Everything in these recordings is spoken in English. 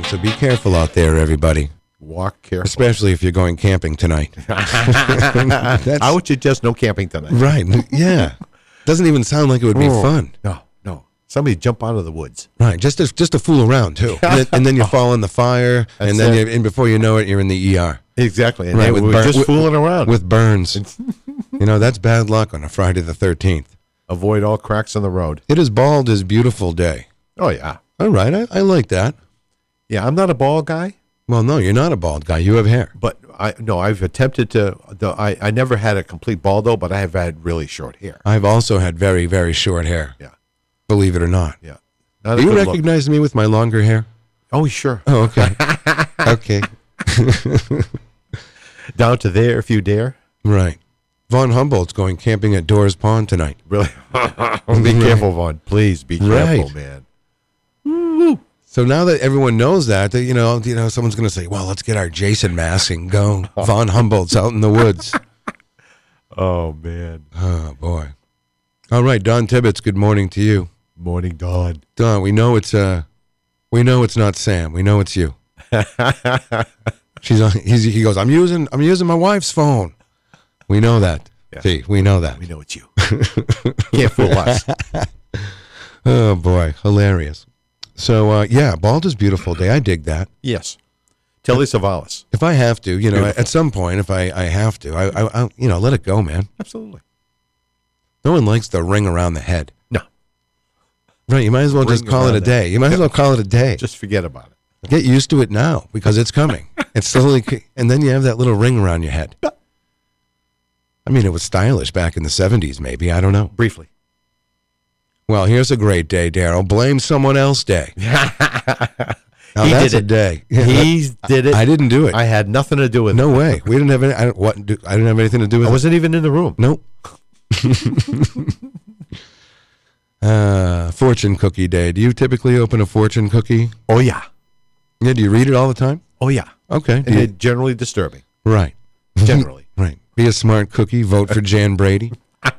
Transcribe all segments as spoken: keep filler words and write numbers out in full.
So be careful out there, everybody. Walk careful. Especially if you're going camping tonight. That's, I would suggest no camping tonight. Right, yeah. Doesn't even sound like it would be Oh, fun. No, no. Somebody jump out of the woods. Right, just to, just to fool around, too. And then, and then you fall in the fire, That's and then it. you, and before you know it, you're in the E R. Exactly. And Right, they with were bur- just with- fooling around. With burns. You know, that's bad luck on a Friday the thirteenth. Avoid all cracks in the road. It is bald is beautiful day. Oh, yeah. All right, I, I like that. Yeah, I'm not a bald guy, Well, no, you're not a bald guy. You have hair. but I no, I've attempted to. The, I, I never had a complete baldo, but I have had really short hair. I've also had very, very short hair. Yeah. Believe it or not. Yeah. Not Do a you good look. recognize me with my longer hair? Oh, sure. Oh, okay. Okay. Down to there if you dare. Right. Von Humboldt's going camping at Doors Pond tonight. Really? Be careful, Vaughn. Please be careful, Right. man. So now that everyone knows that, that you know, you know, someone's going to say, "Well, let's get our Jason mask and go." Von Humboldt's out in the woods. Oh, man. Oh boy. All right, Don Tibbetts. Good morning to you, Morning dawn. Don. We know it's uh, we know it's not Sam. We know it's you. She's on. He's, he goes. I'm using. I'm using my wife's phone. We know that. Yeah. See, we know that. We know it's you. Can't fool us. Oh boy, hilarious. So uh, yeah, bald is beautiful day. I dig that. Yes. Telly Savalas. If I have to, you know, Beautiful. at some point, if I, I have to, I, I, I, you know, let it go, man. Absolutely. No one likes the ring around the head. No. Right? You might as well just Ring call it around a the- day. You might as well call it a day. Just forget about it. Get used to it now because it's coming. It's slowly, and then you have that little ring around your head. I mean, it was stylish back in the seventies, maybe. I don't know. Briefly. Well, here's a great day, Daryl. Blame someone else day. Now He that's did a it. day. He did it. I didn't do it. I had nothing to do with No it. way. We didn't have any. I don't, what? Do, I didn't have anything to do with I it. wasn't even in the room. Nope. uh, fortune cookie day. Do you typically open a fortune cookie? Oh, yeah. Yeah. Do you read it all the time? Oh, yeah. Okay. Do And you- they're generally disturbing. right. Generally. Right. Be a smart cookie. Vote for Jan Brady.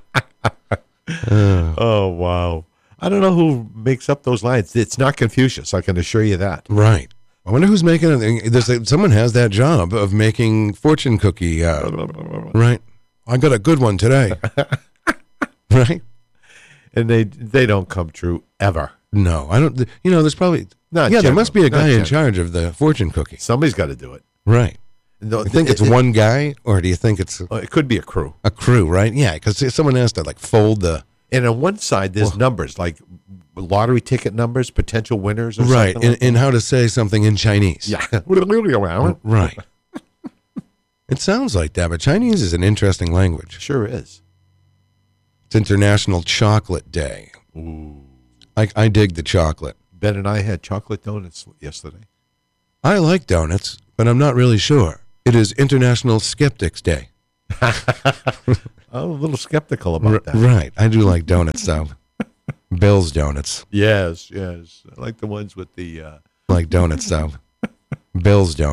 Uh, Oh, wow. I don't know who makes up those lines. It's not Confucius, I can assure you that. right. I wonder who's making it. There's a, someone has that job of making fortune cookie. Uh, right. I got a good one today. Right. And they they don't come true ever. No, I don't. You know, there's probably Not yeah. There must be a general, guy not in general. charge of the fortune cookie. Somebody's got to do it. Right. No, You think it- it's it- one guy, or do you think it's uh, It could be a crew. a crew? Right? Yeah, because someone has to like fold the And on one side, there's numbers like lottery ticket numbers, potential winners, or right, something and, like and how to say something in Chinese. that. Yeah. Right. It sounds like that, but Chinese is an interesting language. Sure is. It's International Chocolate Day. Ooh. I, I dig the chocolate. Ben and I had chocolate donuts yesterday. I like donuts, but I'm not really sure. It is International Skeptics Day. I'm a little skeptical about R- that. right. I do like donuts, though. Bill's Donuts. Yes, yes. I like the ones with the. Uh, Like donuts, though. Bill's Donuts.